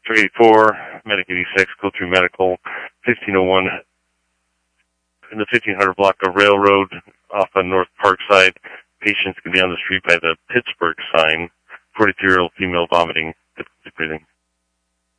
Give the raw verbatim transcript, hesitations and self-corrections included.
three eighty-four, Medic eighty-six, go through medical, fifteen oh one, in the fifteen hundred block of Railroad off on North Parkside. Patients can be on the street by the Pittsburgh sign, forty-three-year-old female vomiting, difficulty breathing.